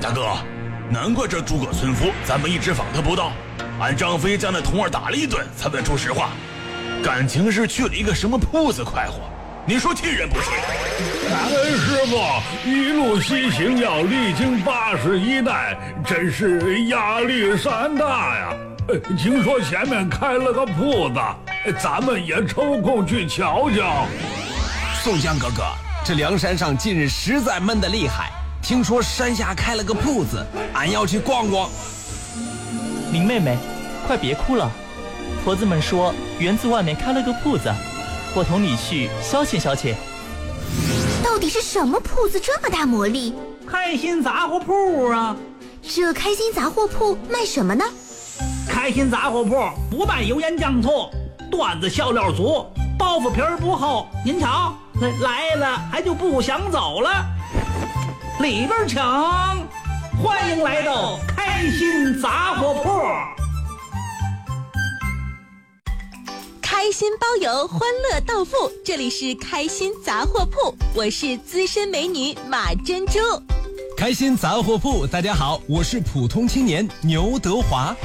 大哥，难怪这诸葛村夫咱们一直访他不到，俺张飞将那童儿打了一顿才问出实话，感情是去了一个什么铺子快活，你说气人不气？ 师傅一路西行要历经81代，真是压力山大呀。听说前面开了个铺子，咱们也抽空去瞧瞧。 宋江哥哥，这梁山上近日实在闷得厉害，听说山下开了个铺子，俺要去逛逛。 林妹妹，快别哭了，婆子们说园子外面开了个铺子，我同你去消遣消遣。 到底是什么铺子这么大魔力？ 开心杂货铺啊！ 这开心杂货铺卖什么呢？ 开心杂货铺不卖油盐酱醋，段子笑料足，包袱皮儿不厚。您瞧，来了还就不想走了。里边请，欢迎来到开心杂货铺。 开心包邮，欢乐到付，这里是开心杂货铺，我是资深美女马珍珠。 开心杂货铺，大家好，我是普通青年牛德华。